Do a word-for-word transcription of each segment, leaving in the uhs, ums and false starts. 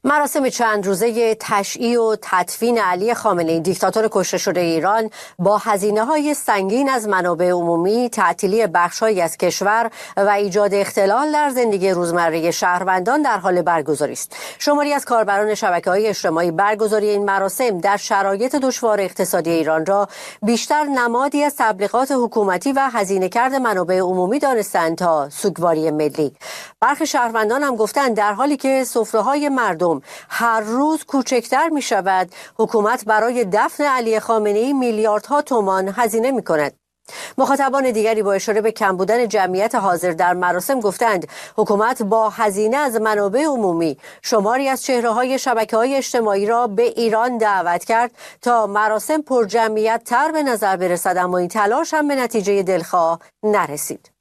مراسم چند روزه تشییع و تدفین علی خامنه‌ای دیکتاتور کشته شده ایران با هزینه‌های سنگین از منابع عمومی، تعطیلی بخش‌هایی از کشور و ایجاد اختلال در زندگی روزمره شهروندان در حال برگزاری است. شماری از کاربران شبکه‌های اجتماعی برگزاری این مراسم در شرایط دشوار اقتصادی ایران را بیشتر نمادی از تبلیغات حکومتی و هزینه‌کرد منابع عمومی دانستند تا سوگواری ملی. برخی شهروندان هم گفتند در حالی که سفره‌های مردم هر روز کوچکتر می شود، حکومت برای دفن علی خامنه‌ای میلیاردها تومان هزینه می کند. مخاطبان دیگری با اشاره به کم بودن جمعیت حاضر در مراسم گفتند حکومت با هزینه از منابع عمومی شماری از چهره‌های شبکه‌های اجتماعی را به ایران دعوت کرد تا مراسم پر جمعیت تر به نظر برسد، اما این تلاش هم به نتیجه دلخواه نرسید.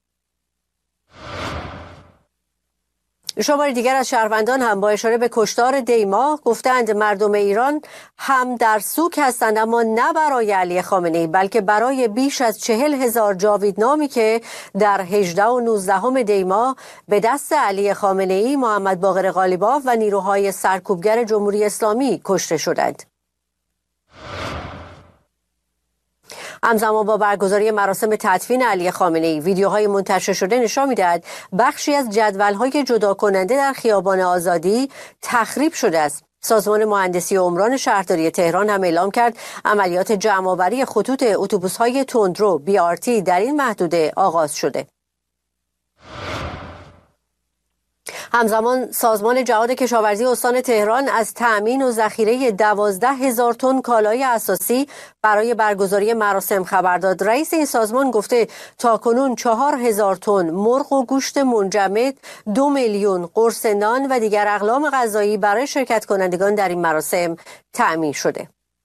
شماری دیگر از شهروندان هم با اشاره به کشتار دیما گفتند مردم ایران هم در سوگ هستند، اما نه برای علی خامنه‌ای بلکه برای بیش از چهل هزار جاویدنامی که در هجده و نوزدهم دیما به دست علی خامنه‌ای، محمد باقر قالیباف و نیروهای سرکوبگر جمهوری اسلامی کشته شدند. همزمان با برگزاری مراسم تدفین علی خامنه‌ای، ویدیوهای منتشر شده نشان می‌دهد بخشی از جدول‌های جدا کننده در خیابان آزادی تخریب شده است. سازمان مهندسی عمران شهرداری تهران هم اعلام کرد عملیات جمع‌آوری خطوط اتوبوس‌های تندرو بی آر تی در این محدوده آغاز شده. همزمان سازمان جهاد کشاورزی استان تهران از تأمین و ذخیره دوازده هزار تن کالای اساسی برای برگزاری مراسم خبر داد. رئیس این سازمان گفته تاکنون چهار هزار تن مرغ و گوشت منجمد، دو میلیون قرص نان و دیگر اقلام غذایی برای شرکت کنندگان در این مراسم تأمین شده.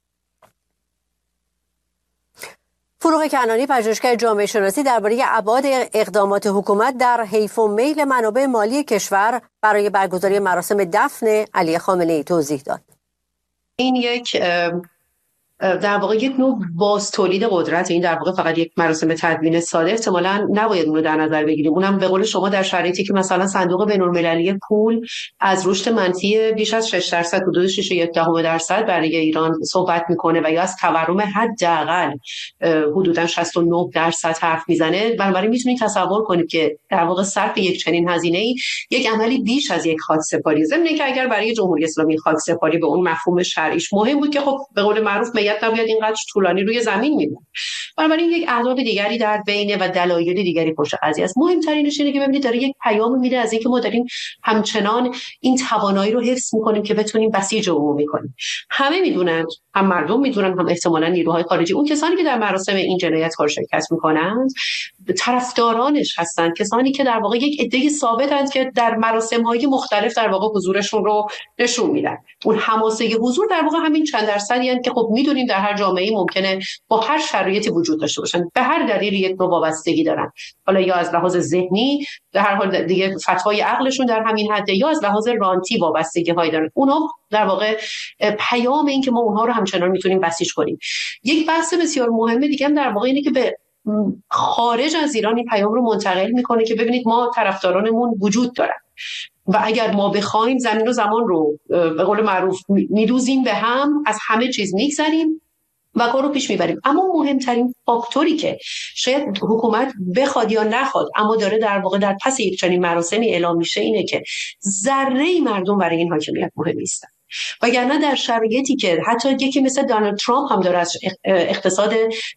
فروغ کنانی، پژوهشگر جامعه شناسی، درباره ابعاد اقدامات حکومت در حیف و میل منابع مالی کشور برای برگزاری مراسم دفن علی خامنه‌ای توضیح داد. این یک در واقع یک نوع باز تولید قدرت، این در واقع فقط یک مراسم تدوین ساده احتمالاً نباید اون رو در نظر بگیریم. اونم به قول شما در شرایطی که مثلا صندوق بین‌المللی پول از رشد منفی بیش از شش درصد، حدود شش و یک دهم درصد برای ایران صحبت میکنه و یا از تورم حداقل حدوداً شصت و نه درصد حرف میزنه، بنابراین میتونید تصور کنید که در واقع صرف یک چنین هزینه‌ای یک عملی بیش از یک خاکسپاری، ضمن اینکه اگر برای جمهوری اسلامی خاکسپاری به اون مفهوم شرعیش مهم بود که خب به قول معروف میت نباید اینقدر طولانی روی زمین میمونه. بنابراین یک اهداف دیگری در بین و دلایل دیگری پشت قضیه است. مهمترینش اینه که ببینید داره یک پیام میده از اینکه ما داریم همچنان این توانایی رو حفظ میکنیم که بتونیم بسیج عمومی کنیم. همه میدونن، هم مردم میدونن، هم احتمالاً نیروهای خارجی، اون کسانی که در مراسم این جنایتکار شرکت میکنند طرفدارانش هستند، کسانی که در واقع یک عده ثابتند که در مراسم‌های مختلف در واقع حضورشون رو نشون میدن. اون حماسه حضور در واقع همین چند درصدی هستند که خب میدونیم در هر جامعه‌ای ممکنه با هر شرایطی وجود داشته باشن، به هر دلیلی یک نوع وابستگی دارن، حالا یا از لحاظ ذهنی در هر حال دیگه فتوای عقلشون در همین حد، یا از لحاظ رانتی وابستگی‌هایی دارن. اونها در واقع پیام این که ما اونها رو همچنان میتونیم بسیج کنیم. یک بحث بسیار مهمه دیگه هم در واقع اینه که به خارج از ایران این پیام رو منتقل میکنه که ببینید ما طرفدارانمون وجود دارن و اگر ما بخوایم زمین و زمان رو به قول معروف میدوزیم به هم، از همه چیز میگذریم و کار رو پیش میبریم. اما مهمترین فاکتوری که شاید حکومت بخواد یا نخواد اما داره در واقع در پس یک چنین مراسمی اعلام میشه اینه که ذره مردم برای این حاکمیت مهم نیستن. وگرنه در شرایطی که حتی یکی مثل دونالد ترامپ هم داره از اقتصاد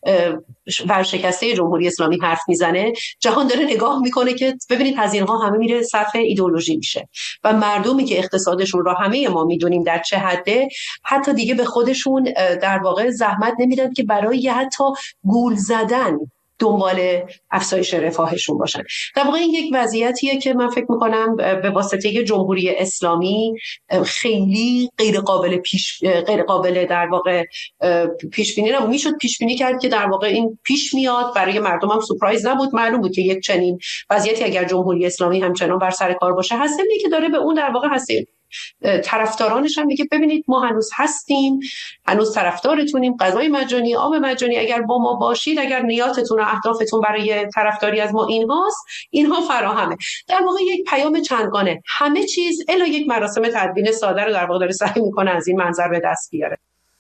ورشکسته جمهوری اسلامی حرف میزنه، جهان داره نگاه میکنه که ببینید هزینه‌ها همه میره صرف ایدئولوژی میشه و مردمی که اقتصادشون رو همه ما میدونیم در چه حده، حتی دیگه به خودشون در واقع زحمت نمیدن که برای حتی گول زدن دنبال افزایش رفاهشون باشن. در واقع این یک وضعیتیه که من فکر میکنم به واسطه جمهوری اسلامی خیلی غیر قابل پیش غیر قابل در واقع پیش بینی نبود. میشد پیش بینی کرد که در واقع این پیش میاد، برای مردم هم سورپرایز نبود، معلوم بود که یک چنین وضعیتی اگر جمهوری اسلامی همچنان بر سر کار باشه، هسته‌ای که داره به اون در واقع هسته طرفدارانش هم میگه ببینید ما هنوز هستیم، هنوز طرفدارتونیم، غذای مجانی، آب مجانی، اگر با ما باشید، اگر نیاتتون و اهدافتون برای طرفداری از ما اینهاست، اینها فراهمه. در واقع یک پیام چندگانه، همه چیز الا یک مراسم تدوین ساده رو در واقع داره سعی میکنه از این منظر به دست بیاره.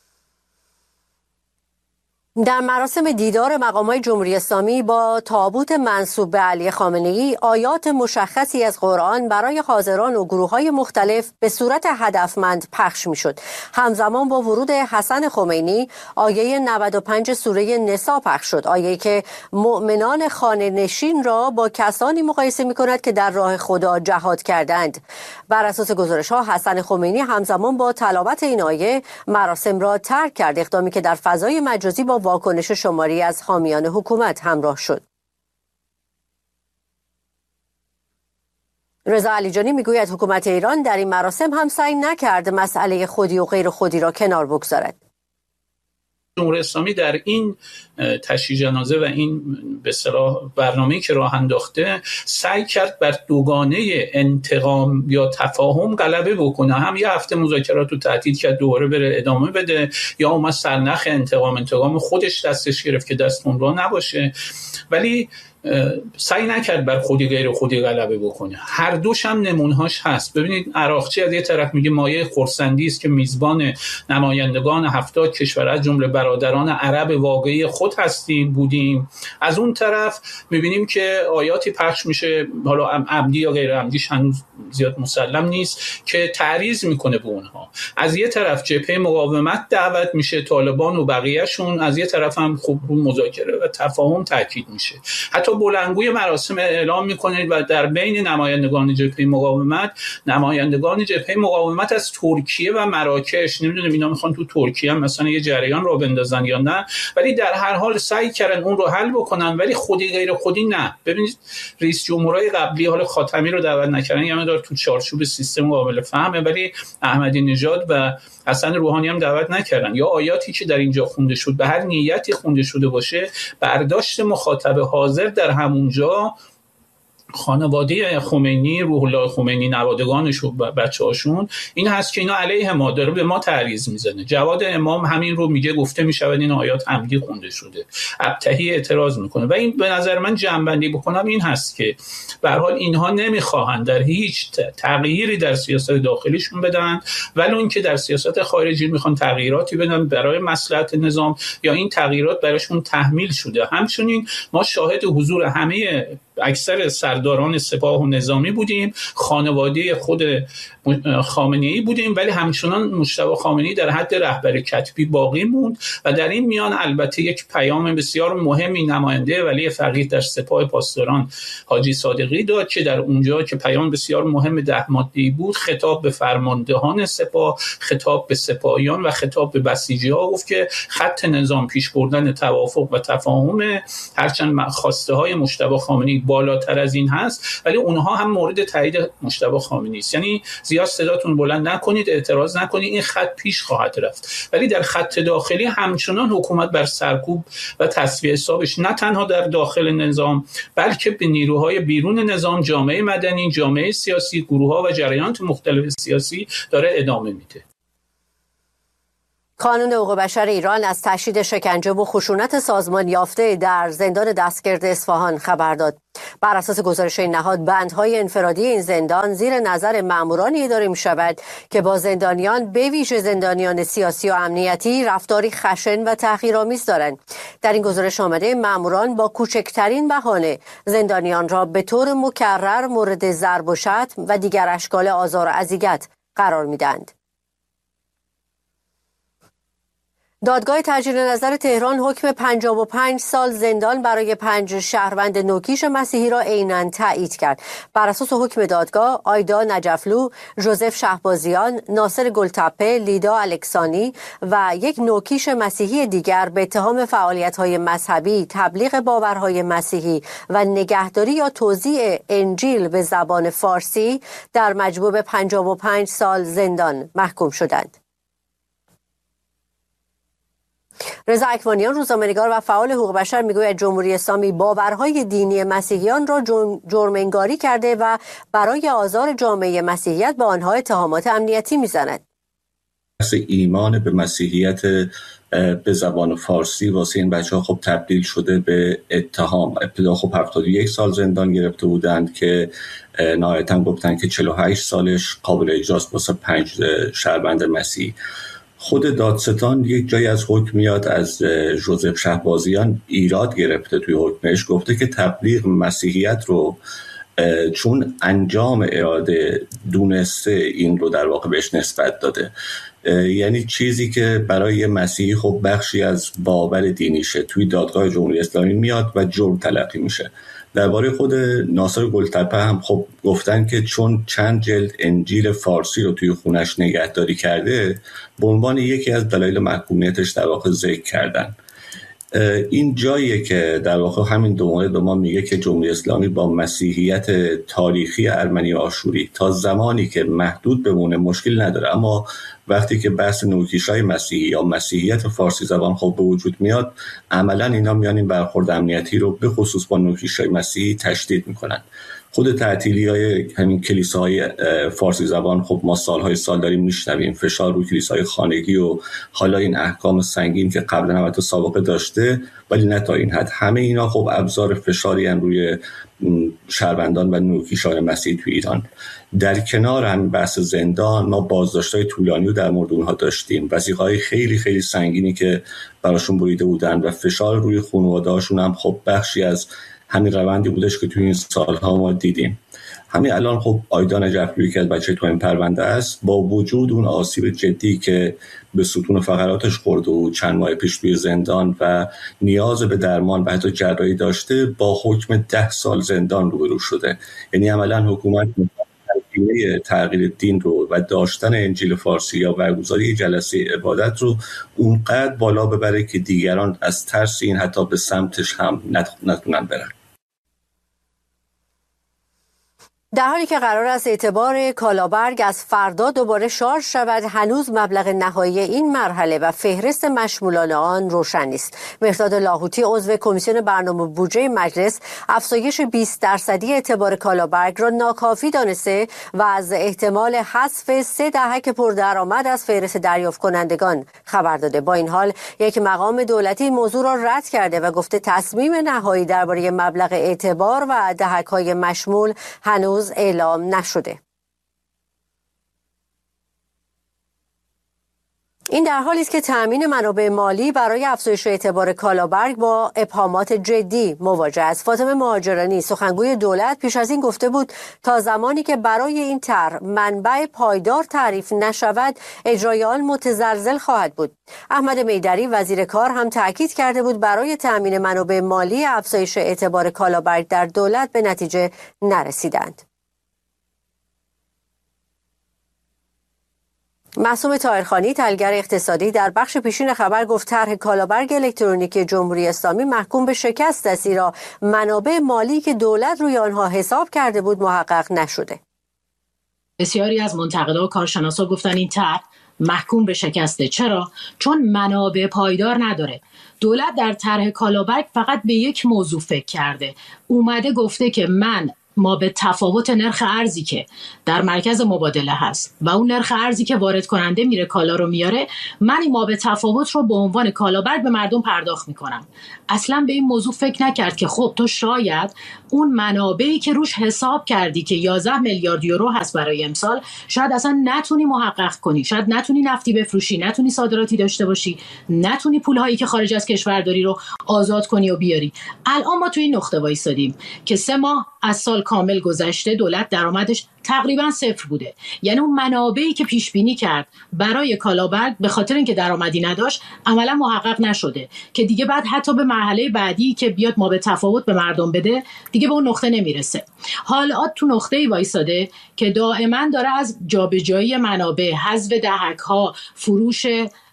در مراسم دیدار مقامات جمهوری اسلامی با تابوت منسوب به علی خامنه‌ای، آیات مشخصی از قرآن برای حاضران و گروه‌های مختلف به صورت هدفمند پخش می‌شد. همزمان با ورود حسن خمینی، آیه نود و پنج سوره نساء پخش شد، آیه‌ای که مؤمنان خانه نشین را با کسانی مقایسه می‌کند که در راه خدا جهاد کردند. بر اساس گزارش‌ها حسن خمینی همزمان با تلاوت این آیه مراسم را ترک کرد، اقدامی که در فضای مجازی با واکنش شماری از حامیان حکومت همراه شد. رضا علیجانی میگوید حکومت ایران در این مراسم هم سعی نکرد مسئله خودی و غیر خودی را کنار بگذارد. جمهوری اسلامی در این تشییع جنازه و این به اصطلاح برنامه‌ای که راه انداخته سعی کرد بر دوگانه انتقام یا تفاهم غلبه بکنه. هم یه هفته مذاکرات رو تعطیل کرد دوباره بره ادامه بده، یا اومد سرنخ انتقام انتقام خودش دستش گرفت که دست اونها نباشه، ولی سعی نکرد بر خودی غیر خودی غلبه بکنه. هر دوش هم نمونهاش هست. ببینید عراقچی از یه طرف میگه مایه خرسندی است که میزبان نمایندگان هفتاد کشور از جمله برادران عرب واقعی خود هستیم بودیم، از اون طرف میبینیم که آیاتی پخش میشه، حالا عمدی یا غیر عمدیش هنوز زیاد مسلم نیست، که تعریض میکنه به اونها. از یه طرف جبهه مقاومت دعوت میشه، طالبان و بقیه‌شون، از یه طرف هم خب رو مذاکره و تفاهم تاکید میشه. حتی بلندگوی مراسم اعلام میکنید و در بین نمایندگان جبهه مقاومت، نمایندگان جبهه مقاومت از ترکیه و مراکش، نمیدونم اینا میخوان تو ترکیه هم مثلا یه جریان رو بندازن یا نه، ولی در هر حال سعی کردن اون رو حل بکنن، ولی خودی غیر خودی نه. ببینید رئیس جمهورای قبلی، حالا خاتمی رو دعوت نکردن، یعنی دار تو چارچوب سیستم قابل فهمه، ولی احمدی نژاد و حسن روحانی هم دعوت نکردن. یا آیاتی که در اینجا خونده شد، به هر نیتی خونده شده باشه، برداشت مخاطب حاضر در همونجا خانواده خمینی، روح الله خمینی، نوادگانش و بچه‌هاشون، این هست که اینا علیه ما داره به ما تعریض میزنه. جواد امام همین رو میگه، گفته میشود این آیات عمدی خونده شده. ابطحی اعتراض میکنه و این به نظر من جنبندی بکنم این هست که به هر حال اینها نمیخواهند در هیچ تغییری در سیاست داخلیشون بدن، ولی اون که در سیاست خارجی میخوان تغییراتی بدن برای مصلحت نظام، یا این تغییرات براشون تحمیل شده. همچنین ما شاهد حضور همه اکثر سرداران سپاه و نظامی بودیم، خانواده خود خامنه‌ای بودیم، ولی همچنان مجتبی خامنه‌ای در حد رهبر کتبی باقی موند و در این میان البته یک پیام بسیار مهمی نماینده ولی فقیه در سپاه پاسداران حاجی صادقی داد که در اونجا که پیام بسیار مهم ده ماده‌ای بود، خطاب به فرماندهان سپاه، خطاب به سپاهیان و خطاب به بسیجی‌ها گفت که خط نظام پیش بردن توافق و تفاهم، هرچند خواسته های مجتبی خامنه‌ای بالاتر از این هست، ولی اونها هم مورد تایید مجتبی خامنه‌ای است. یعنی زیاد صداتون بلند نکنید، اعتراض نکنید، این خط پیش خواهد رفت. ولی در خط داخلی همچنان حکومت بر سرکوب و تصفیه حسابش نه تنها در داخل نظام، بلکه به نیروهای بیرون نظام، جامعه مدنی، جامعه سیاسی، گروه‌ها و جریانات مختلف سیاسی داره ادامه میده. کانون حقوق بشر ایران از تشدید شکنجه و خشونت سازمان یافته در زندان دستگرد اصفهان خبر داد. بر اساس گزارش این نهاد، بندهای انفرادی این زندان زیر نظر مامورانی اداره می شود که با زندانیان، به ویژه زندانیان سیاسی و امنیتی، رفتاری خشن و تحقیرآمیز دارند. در این گزارش آمده ماموران با کوچکترین بهانه زندانیان را به طور مکرر مورد ضرب و شتم و دیگر اشکال آزار و اذیت قرار می‌دهند. دادگاه تجدید نظر تهران حکم پنجاه و پنج سال زندان برای پنج شهروند نوکیش مسیحی را عیناً تایید کرد. بر اساس حکم دادگاه، آیدا نجفلو، ژوزف شهبازیان، ناصر گلتپه، لیدا الکسانی و یک نوکیش مسیحی دیگر به اتهام فعالیت‌های مذهبی، تبلیغ باورهای مسیحی و نگهداری یا توزیع انجیل به زبان فارسی در مجموع به پنجاه و پنج سال زندان محکوم شدند. رضا اکوانیان روزنامه‌نگار و فعال حقوق بشر میگوید جمهوری اسلامی باورهای دینی مسیحیان را جرم انگاری کرده و برای آزار جامعه مسیحیت به آنها اتهامات امنیتی میزند. ایمان به مسیحیت به زبان فارسی واسه این بچه ها خب تبدیل شده به اتهام. ابتدا خب هفتاد و یک سال زندان گرفته بودند که نهایتاً گفتن که چهل و هشت سالش قابل اجراست واسه پنج شهروند مسیحی. خود دادستان یک جایی از حکم میاد از ژوزف شهبازیان ایراد گرفته توی حکمش، گفته که تبلیغ مسیحیت رو چون انجام اراده دونسته این رو در واقع بهش نسبت داده، یعنی چیزی که برای مسیحی خب بخشی از باور دینیشه توی دادگاه جمهوری اسلامی میاد و جرم تلقی میشه. درباره خود ناصر گلتپه هم خب گفتن که چون چند جلد انجیل فارسی رو توی خونش نگهداری کرده به عنوان یکی از دلایل محکومیتش در واقع ذکر کردن. این جاییه که در واقع همین دو مورد به ما میگه که جمهوری اسلامی با مسیحیت تاریخی ارمنی و آشوری تا زمانی که محدود بمونه مشکل نداره، اما وقتی که بحث نوکیشای مسیحی یا مسیحیت فارسی زبان خب به وجود میاد، عملا اینا میان این برخورد امنیتی رو به خصوص با نوکیشای مسیحی تشدید میکنن. خود تعطیلی‌های همین کلیساهای فارسی زبان خب ما سالهای سال داریم میشنویم، فشار روی کلیساهای خانگی و حالا این احکام سنگین که قبلا هم تو سابقه داشته، ولی نه تا این حد. همه اینا خب ابزار فشاری ان روی شهروندان و نوکیشان مسیحی تو ایران. در کنار هم بحث زندان، ما بازداشت‌های طولانی رو در مورد اونها داشتیم، وثیقه‌های خیلی خیلی سنگینی که براشون بریده بودن و فشار روی خانواده‌هاشون هم خب بخشی از همین روندی بودش که توی این سالها ما دیدیم. همین الان خب آیدان جعفری که از بچه تو این پرونده است، با وجود اون آسیب جدی که به ستون فقراتش خورده و چند ماه پیش توی زندان و نیاز به درمان و حتی جراحی داشته، با حکم ده سال زندان روبرو شده. یعنی عملا حکومت تغییر دین رو و داشتن انجیل فارسی یا برگزاری جلسه عبادت رو اونقدر بالا ببره که دیگران از ترس این حتی به سمتش هم نتونن برن. در حالی که قرار است اعتبار کالابرگ از فردا دوباره شارژ شود، هنوز مبلغ نهایی این مرحله و فهرست مشمولان آن روشن نیست. مهرداد لاهوتی عضو کمیسیون برنامه بودجه مجلس افزایش بیست درصدی اعتبار کالابرگ را ناکافی دانسته و از احتمال حذف سه دهک پردرآمد از فهرست دریافت کنندگان خبر داده. با این حال یک مقام دولتی موضوع را رد کرده و گفته تصمیم نهایی درباره مبلغ اعتبار و دهک‌های مشمول هنوز اعلام نشده. این در حالی است که تأمین منابع مالی برای افزایش اعتبار کالابرگ با ابهامات جدی مواجه است. فاطمه مهاجرانی سخنگوی دولت پیش از این گفته بود تا زمانی که برای این طرح منبع پایدار تعریف نشود اجرای آن متزلزل خواهد بود. احمد میدری وزیر کار هم تاکید کرده بود برای تأمین منابع مالی افزایش اعتبار کالابرگ در دولت به نتیجه نرسیدند. معصوم طاهرخانی تحلیلگر اقتصادی در بخش پیشین خبر گفت طرح کالابرگ الکترونیکی جمهوری اسلامی محکوم به شکست است، زیرا منابع مالی که دولت روی آنها حساب کرده بود محقق نشده. بسیاری از منتقدا و کارشناسا گفتن این طرح محکوم به شکسته. چرا؟ چون منابع پایدار نداره. دولت در طرح کالابرگ فقط به یک موضوع فکر کرده. اومده گفته که من ما به تفاوت نرخ ارزی که در مرکز مبادله هست و اون نرخ ارزی که وارد کننده میره کالا رو میاره، من این ما به تفاوت رو به عنوان کالابرگ به مردم پرداخت میکنم. اصلا به این موضوع فکر نکرد که خب تو شاید اون منابعی که روش حساب کردی که یازده میلیارد یورو هست برای امسال، شاید اصلا نتونی محقق کنی، شاید نتونی نفتی بفروشی، نتونی صادراتی داشته باشی، نتونی پولهایی که خارج از کشور داری رو آزاد کنی و بیاری. الان ما توی این نقطه وایسادیم که سه ماه از سال کامل گذشته دولت درآمدش تقریبا صفر بوده. یعنی اون منابعی که پیش بینی کرد برای کالابرگ به خاطر اینکه درآمدی نداشت عملا محقق نشده که دیگه بعد حتی به مرحله بعدی که بیاد ما به تفاوت به مردم بده دیگه به اون نقطه نمیرسه. حالا تو نقطه‌ای وایساده که دائما داره از جابجایی منابع، حذف دهک‌ها، فروش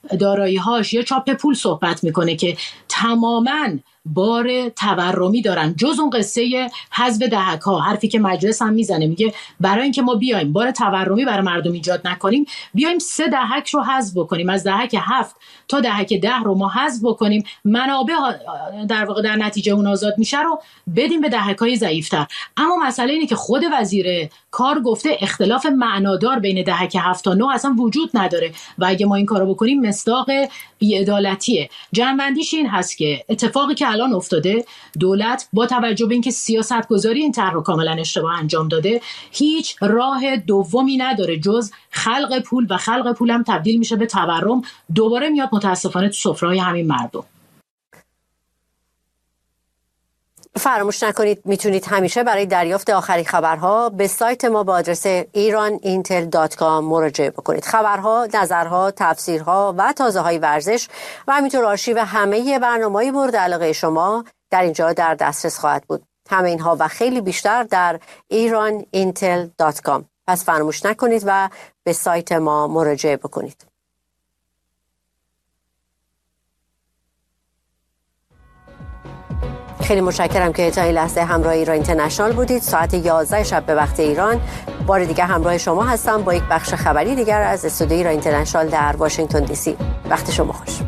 دارایی‌هاش یا چاپ پول صحبت میکنه که تماماً بار تورمی دارن، جز اون قصه حذف دهک ها. حرفی که مجلس هم میزنه، میگه برای اینکه ما بیایم بار تورمی برای مردم ایجاد نکنیم، بیایم سه دهک رو حذف بکنیم، از دهک هفت تا دهک ده رو ما حذف بکنیم، منابع در واقع در نتیجه اون آزاد میشه رو بدیم به دهک های ضعیفتر. اما مسئله اینه که خود وزیر کار گفته اختلاف معنادار بین دهک هفت تا نه اصلا وجود نداره و اگه ما این کارو بکنیم مصداق بی‌عدالتیه. جنبندیش این هست که اتفاقی که الان افتاده، دولت با توجه به اینکه سیاست گذاری این طرح رو کاملا اشتباه انجام داده، هیچ راه دومی نداره جز خلق پول و خلق پول هم تبدیل میشه به تورم، دوباره میاد متاسفانه تو سفره‌های همین مردم. فراموش نکنید میتونید همیشه برای دریافت آخرین خبرها به سایت ما با آدرس ایران اینتل دات کام مراجعه بکنید. خبرها، نظرها، تفسیرها و تازه‌های ورزش و همینطور آرشیو همه برنامه‌های مورد علاقه شما در اینجا در دسترس خواهد بود. همه اینها و خیلی بیشتر در ایران اینتل دات کام. پس فراموش نکنید و به سایت ما مراجعه بکنید. خیلی متشکرم که تا این لحظه همراه ایران اینترنشنال بودید. ساعت یازده شب به وقت ایران بار دیگه همراه شما هستم با یک بخش خبری دیگر از استودیوی ایران اینترنشنال در واشنگتن دی سی. وقت شما خوش.